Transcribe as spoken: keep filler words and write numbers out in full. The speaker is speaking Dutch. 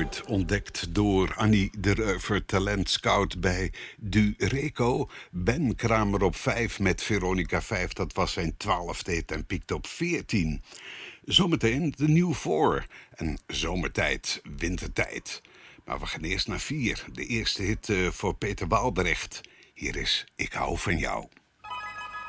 ooit ontdekt door Annie de Reuver, talentscout bij Dureco. Ben Kramer op vijf met Veronica vijf, dat was zijn twaalfde hit en piekte op veertien. Zometeen de New Four en zomertijd, wintertijd. Maar we gaan eerst naar vier, de eerste hit uh, voor Peter Waalbrecht. Hier is Ik hou van jou.